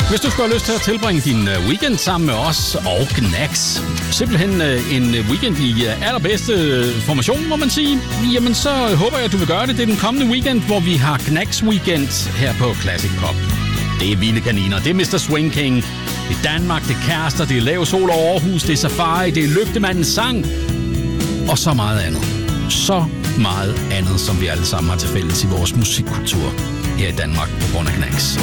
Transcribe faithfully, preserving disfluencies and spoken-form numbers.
Hvis du skulle have lyst til at tilbringe din weekend sammen med os og Gnags, simpelthen en weekend i allerbedste formation, må man sige, jamen så håber jeg, at du vil gøre det. Det er den kommende weekend, hvor vi har Gnags Weekend her på Classic Pop. Det er Vilde Kaniner, det er mister Swing King, det er Danmark, det er Kærester, det er Lav Sol over Aarhus, det er Safari, det er Lygtemandens sang, og så meget andet. Så meget andet, som vi alle sammen har til fælles i vores musikkultur her i Danmark på grund af Gnags.